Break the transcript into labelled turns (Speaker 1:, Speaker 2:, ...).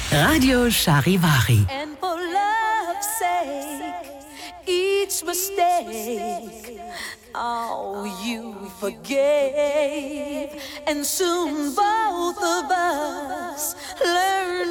Speaker 1: Radio Charivari.
Speaker 2: And for love's sake, each mistake, oh, you forgave. And soon both of us learned